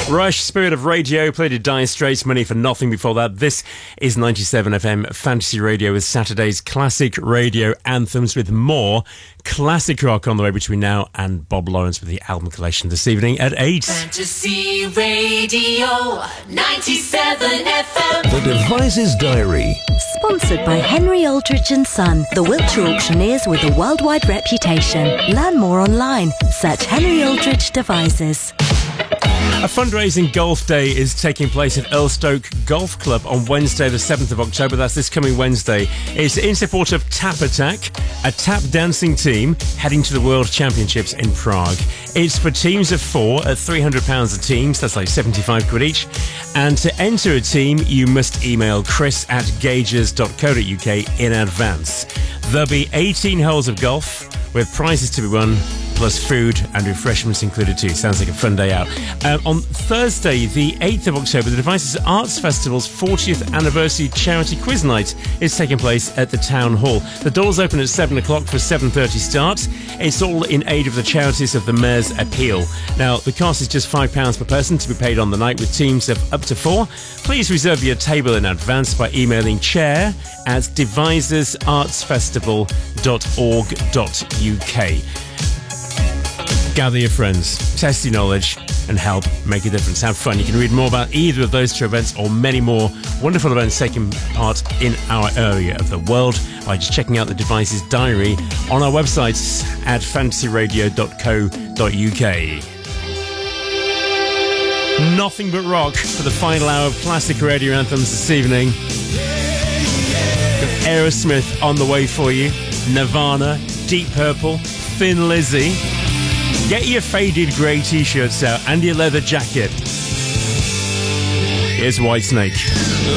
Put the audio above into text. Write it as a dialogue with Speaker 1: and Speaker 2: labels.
Speaker 1: Rush, Spirit of Radio, played at Dire Straits, Money for Nothing before that. This is 97 FM Fantasy Radio with Saturday's classic radio anthems, with more classic rock on the way between now and Bob Lawrence with the album collection this evening at 8.
Speaker 2: Fantasy Radio 97 FM.
Speaker 3: The Devices Diary.
Speaker 4: Sponsored by Henry Aldridge & Son, the Wiltshire auctioneers with a worldwide reputation. Learn more online. Search Henry Aldridge Devices.
Speaker 1: A fundraising golf day is taking place at Earlstoke Golf Club on Wednesday the 7th of October. That's this coming Wednesday. It's in support of Tap Attack, a tap dancing team heading to the World Championships in Prague. It's for teams of 4 at £300 a team, so that's like 75 quid each. And to enter a team, you must email chris@gagers.co.uk in advance. There'll be 18 holes of golf with prizes to be won, plus food and refreshments included too. Sounds like a fun day out. On Thursday, the 8th of October, the Devices Arts Festival's 40th anniversary charity quiz night is taking place at the Town Hall. The doors open at 7 o'clock for a 7:30 start. It's all in aid of the charities of the Mayor's Appeal. Now, the cost is just £5 per person to be paid on the night with teams of up to 4. Please reserve your table in advance by emailing chair@devisersartsfestival.org.uk. Gather your friends, test your knowledge, and help make a difference. Have fun. You can read more about either of those two events or many more wonderful events taking part in our area of the world by just checking out the Devices Diary on our websites at fantasyradio.co.uk. Nothing but rock for the final hour of classic radio anthems this evening. With Aerosmith on the way for you, Nirvana, Deep Purple, Thin Lizzy. Get your faded grey t-shirts out and your leather jacket. Here's Whitesnake.